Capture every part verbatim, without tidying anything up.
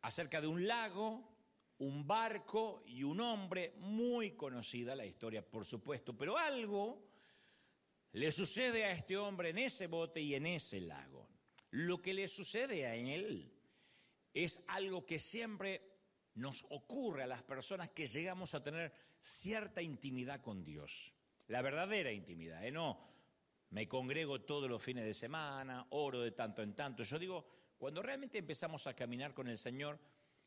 acerca de un lago, un barco y un hombre, muy conocida la historia, por supuesto, pero algo le sucede a este hombre en ese bote y en ese lago. Lo que le sucede a él es algo que siempre nos ocurre a las personas que llegamos a tener cierta intimidad con Dios. La verdadera intimidad, ¿eh? No, me congrego todos los fines de semana, oro de tanto en tanto. Yo digo, cuando realmente empezamos a caminar con el Señor,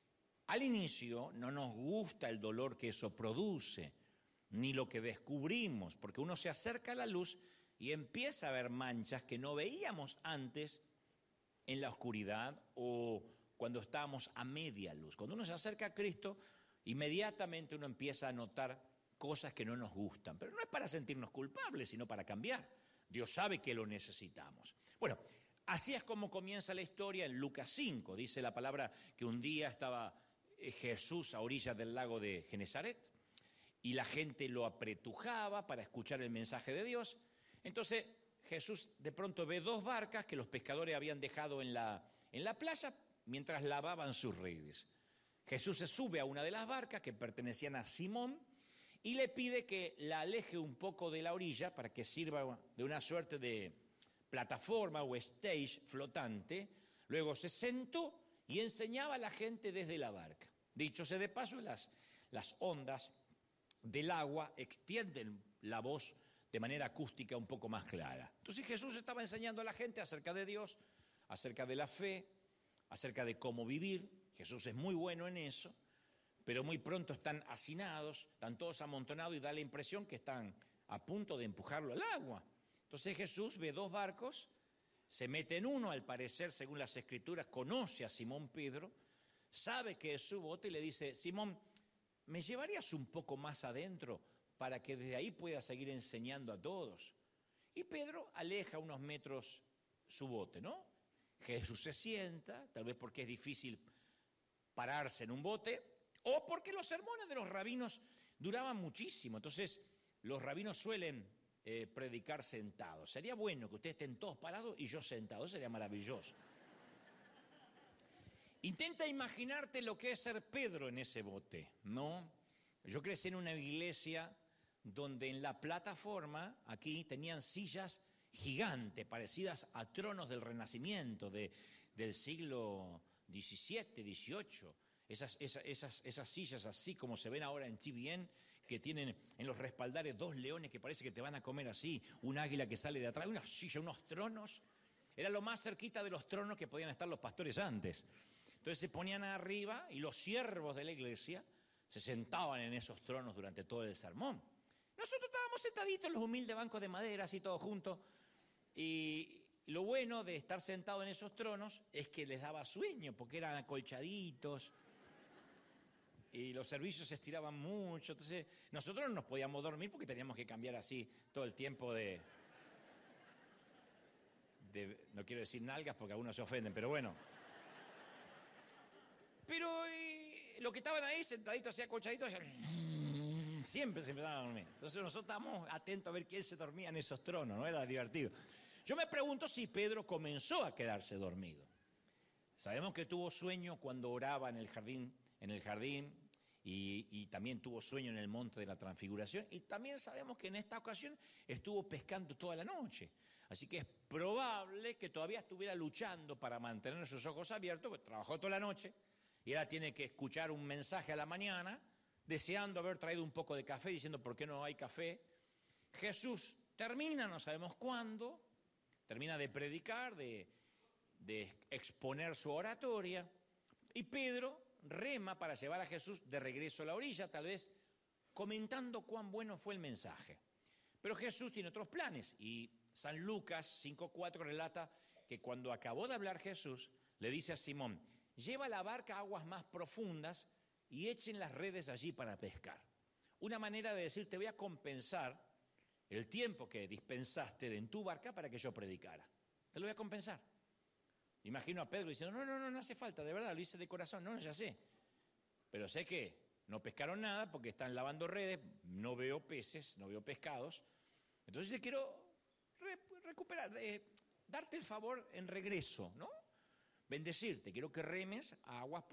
al inicio no nos gusta el dolor que eso produce, ni lo que descubrimos, porque uno se acerca a la luz y empieza a ver manchas que no veíamos antes en la oscuridad o cuando estábamos a media luz. Cuando uno se acerca a Cristo, inmediatamente uno empieza a notar cosas que no nos gustan, pero no es para sentirnos culpables, sino para cambiar. Dios sabe que lo necesitamos. Bueno, así es como comienza la historia en Lucas cinco. Dice la palabra que un día estaba Jesús a orillas del lago de Genesaret y la gente lo apretujaba para escuchar el mensaje de Dios. Entonces Jesús de pronto ve dos barcas que los pescadores habían dejado en la, en la playa mientras lavaban sus redes. Jesús se sube a una de las barcas que pertenecían a Simón y le pide que la aleje un poco de la orilla para que sirva de una suerte de plataforma o stage flotante. Luego se sentó y enseñaba a la gente desde la barca. Dicho sea de paso, las, las ondas del agua extienden la voz de manera acústica un poco más clara. Entonces Jesús estaba enseñando a la gente acerca de Dios, acerca de la fe, acerca de cómo vivir. Jesús es muy bueno en eso, pero muy pronto están hacinados, están todos amontonados y da la impresión que están a punto de empujarlo al agua. Entonces Jesús ve dos barcos, se mete en uno, al parecer, según las Escrituras, conoce a Simón Pedro, sabe que es su bote y le dice, Simón, ¿me llevarías un poco más adentro para que desde ahí pueda seguir enseñando a todos? Y Pedro aleja unos metros su bote, ¿no? Jesús se sienta, tal vez porque es difícil pararse en un bote, o porque los sermones de los rabinos duraban muchísimo. Entonces, los rabinos suelen eh, predicar sentados. Sería bueno que ustedes estén todos parados y yo sentado, sería maravilloso. Intenta imaginarte lo que es ser Pedro en ese bote, ¿no? Yo crecí en una iglesia donde en la plataforma, aquí, tenían sillas gigantes, parecidas a tronos del Renacimiento, de, del siglo diecisiete, dieciocho. Esas, esas, esas, esas sillas así como se ven ahora en T V N, que tienen en los respaldares dos leones que parece que te van a comer así, un águila que sale de atrás, una silla, unos tronos. Era lo más cerquita de los tronos que podían estar los pastores antes. Entonces se ponían arriba y los siervos de la iglesia se sentaban en esos tronos durante todo el sermón. Nosotros estábamos sentaditos en los humildes bancos de madera, así todos juntos. Y lo bueno de estar sentado en esos tronos es que les daba sueño, porque eran acolchaditos. Y los servicios se estiraban mucho. Entonces nosotros no nos podíamos dormir porque teníamos que cambiar así todo el tiempo de... de no quiero decir nalgas porque algunos se ofenden, pero bueno... Pero eh, los que estaban ahí sentaditos así acolchaditos, siempre se empezaban a dormir. Entonces nosotros estábamos atentos a ver quién se dormía en esos tronos, ¿no? Era divertido. Yo me pregunto si Pedro comenzó a quedarse dormido. Sabemos que tuvo sueño cuando oraba en el jardín, en el jardín y, y también tuvo sueño en el monte de la Transfiguración. Y también sabemos que en esta ocasión estuvo pescando toda la noche. Así que es probable que todavía estuviera luchando para mantener sus ojos abiertos, porque trabajó toda la noche. Y ahora tiene que escuchar un mensaje a la mañana, deseando haber traído un poco de café, diciendo, ¿por qué no hay café? Jesús termina, no sabemos cuándo, termina de predicar, de, de exponer su oratoria, y Pedro rema para llevar a Jesús de regreso a la orilla, tal vez comentando cuán bueno fue el mensaje. Pero Jesús tiene otros planes, y San Lucas cinco cuatro relata que cuando acabó de hablar Jesús, le dice a Simón, lleva la barca a aguas más profundas y echen las redes allí para pescar. Una manera de decir, te voy a compensar el tiempo que dispensaste en tu barca para que yo predicara. Te lo voy a compensar. Imagino a Pedro diciendo, no, no, no, no hace falta, de verdad, lo hice de corazón, no, ya sé. Pero sé que no pescaron nada porque están lavando redes, no veo peces, no veo pescados. Entonces te quiero re- recuperar, eh, darte el favor en regreso, ¿no? Bendecirte, quiero que remes a aguas